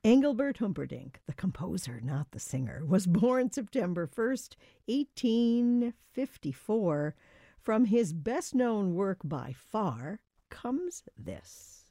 Engelbert Humperdinck, the composer, not the singer, was born September 1st, 1854. From his best-known work by far comes this.